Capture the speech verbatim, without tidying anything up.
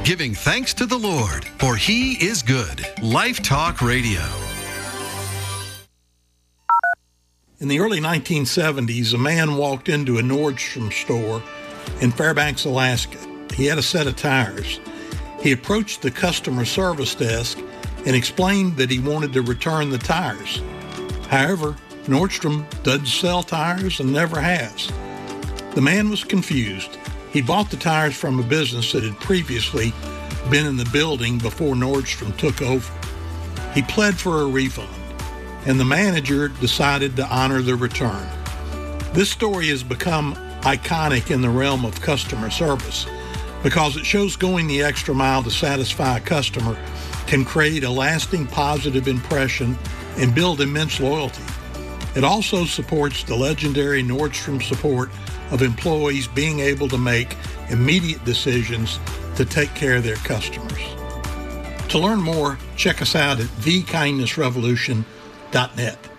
giving thanks to the Lord, for He is good. Life Talk Radio. In the early nineteen seventies, a man walked into a Nordstrom store in Fairbanks, Alaska. He had a set of tires. He approached the customer service desk and explained that he wanted to return the tires. However, Nordstrom doesn't sell tires and never has. The man was confused. He bought the tires from a business that had previously been in the building before Nordstrom took over. He pled for a refund, and the manager decided to honor the return. This story has become iconic in the realm of customer service because it shows going the extra mile to satisfy a customer can create a lasting positive impression and build immense loyalty. It also supports the legendary Nordstrom support of employees being able to make immediate decisions to take care of their customers. To learn more, check us out at the kindness revolution dot net.